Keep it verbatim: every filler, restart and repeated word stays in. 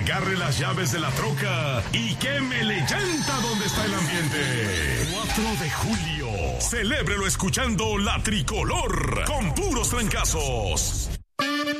agarre las llaves de la troca y quémele llanta donde está el ambiente. cuatro de julio, celébrelo escuchando La Tricolor con puros trancazos.